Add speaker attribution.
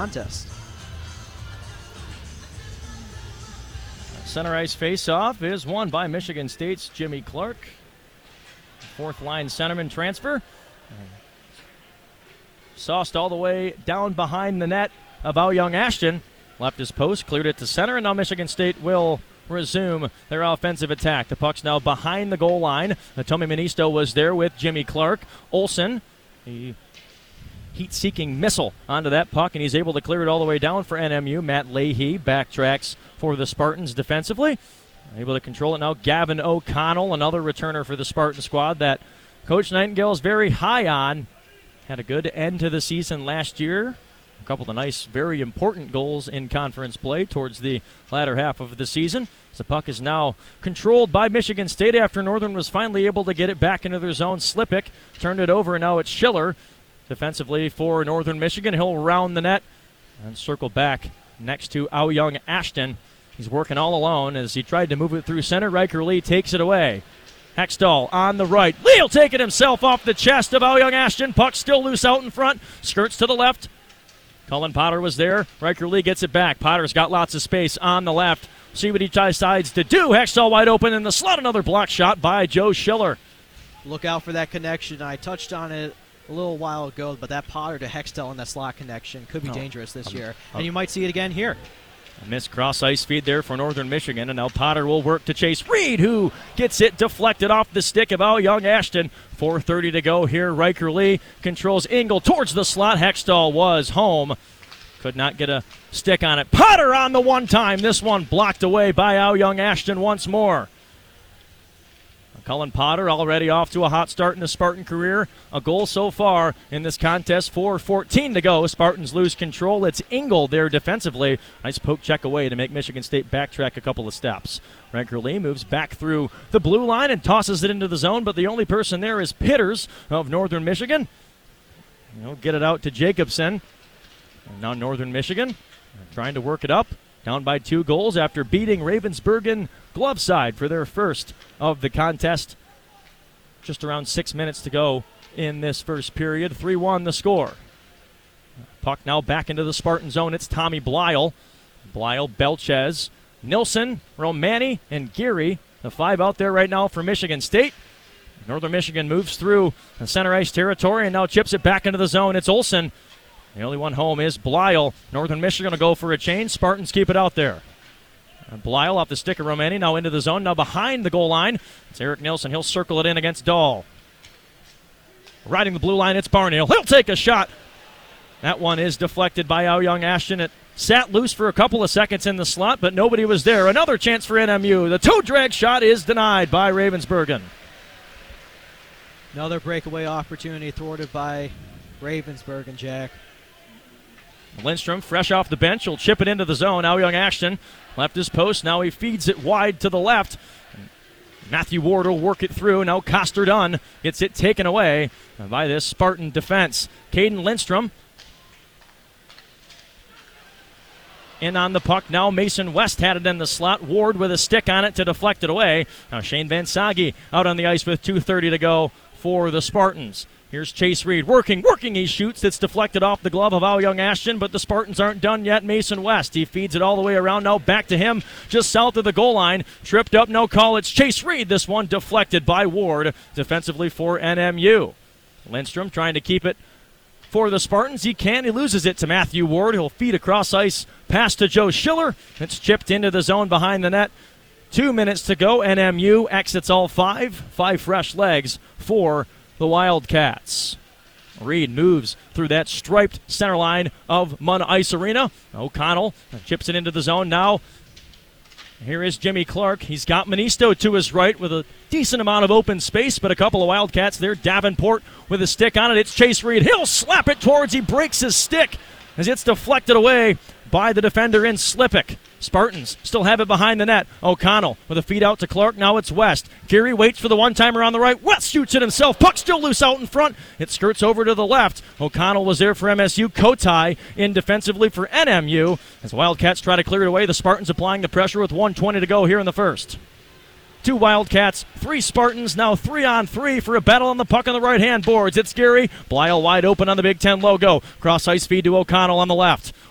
Speaker 1: contest.
Speaker 2: Center ice face-off is won by Michigan State's Jimmy Clark. Fourth-line centerman transfer. Sauced all the way down behind the net of Young Ashton. Left his post, cleared it to center, and now Michigan State will resume their offensive attack. The puck's now behind the goal line. Tommy Monisto was there with Jimmy Clark. Olsen, the heat-seeking missile onto that puck, and he's able to clear it all the way down for NMU. Matt Leahy backtracks for the Spartans defensively. Able to control it now. Gavin O'Connell, another returner for the Spartan squad that Coach Nightingale is very high on. Had a good end to the season last year. A couple of nice, very important goals in conference play towards the latter half of the season. The puck is now controlled by Michigan State after Northern was finally able to get it back into their zone. Slipik turned it over, and now it's Schiller defensively for Northern Michigan. He'll round the net and circle back next to Young Ashton. He's working all alone as he tried to move it through center. Riker Lee takes it away. Hextall on the right. Lee will take it himself off the chest of Young Ashton. Puck still loose out in front. Skirts to the left. Cullen Potter was there. Riker Lee gets it back. Potter's got lots of space on the left. See what he decides to do. Hextall wide open in the slot. Another block shot by Joe Schiller.
Speaker 1: Look out for that connection. I touched on it a little while ago, but that Potter to Hextall in that slot connection could be dangerous this year. And you might see it again here.
Speaker 2: A missed cross-ice feed there for Northern Michigan, and now Potter will work to Chase Reed, who gets it deflected off the stick of Young Ashton. 4:30 to go here. Riker Lee controls Engel towards the slot. Hextall was home. Could not get a stick on it. Potter on the one time. This one blocked away by Young Ashton once more. Cullen Potter already off to a hot start in the Spartan career. A goal so far in this contest. 4:14 to go. Spartans lose control. It's Engel there defensively. Nice poke check away to make Michigan State backtrack a couple of steps. Riker Lee moves back through the blue line and tosses it into the zone, but the only person there is Pitters of Northern Michigan. He'll get it out to Jacobson. And now Northern Michigan trying to work it up. Down by 2 goals after beating Ravensburgen glove side for their first of the contest. Just around 6 minutes to go in this first period. 3-1 the score. Puck now back into the Spartan zone. It's Tommy Blyle. Blyle, Belchez, Nilsson, Romani, and Geary. The 5 out there right now for Michigan State. Northern Michigan moves through the center ice territory and now chips it back into the zone. It's Olsen. The only one home is Blyle. Northern Michigan will go for a change. Spartans keep it out there. Blyle off the stick of Romani, now into the zone, now behind the goal line. It's Eric Nilsson. He'll circle it in against Dahl. Riding the blue line, it's Barnhill. He'll take a shot. That one is deflected by Young Ashton. It sat loose for a couple of seconds in the slot, but nobody was there. Another chance for NMU. The toe drag shot is denied by Ravensburgen.
Speaker 1: Another breakaway opportunity thwarted by Ravensburgen, Jack.
Speaker 2: Lindstrom, fresh off the bench, will chip it into the zone. Young Ashton left his post. Now he feeds it wide to the left. Matthew Ward will work it through. Now Coster Dunn gets it taken away by this Spartan defense. Caden Lindstrom in on the puck. Now Mason West had it in the slot. Ward with a stick on it to deflect it away. Now Shane Van Sage out on the ice with 2:30 to go for the Spartans. Here's Chase Reed working, he shoots. It's deflected off the glove of Young Ashton, but the Spartans aren't done yet. Mason West, he feeds it all the way around. Now back to him, just south of the goal line. Tripped up, no call. It's Chase Reed. This one deflected by Ward, defensively for NMU. Lindstrom trying to keep it for the Spartans. He loses it to Matthew Ward. He'll feed across ice, pass to Joe Schiller. It's chipped into the zone behind the net. 2 minutes to go. NMU exits all 5 fresh legs for the Wildcats. Reed moves through that striped center line of Munn Ice Arena. O'Connell chips it into the zone now. Here is Jimmy Clark. He's got Monisto to his right with a decent amount of open space, but a couple of Wildcats there. Davenport with a stick on it. It's Chase Reed. He'll slap it towards. He breaks his stick as it's deflected away by the defender in Slipik. Spartans still have it behind the net. O'Connell with a feed out to Clark. Now it's West. Geary waits for the one-timer on the right. West shoots it himself. Puck still loose out in front. It skirts over to the left. O'Connell was there for MSU. Kotai in defensively for NMU. As Wildcats try to clear it away, the Spartans applying the pressure with 1:20 to go here in the first. 2 Wildcats, 3 Spartans, now 3-on-3 for a battle on the puck on the right-hand boards. It's Geary. Blyle wide open on the Big Ten logo. Cross-ice feed to O'Connell on the left.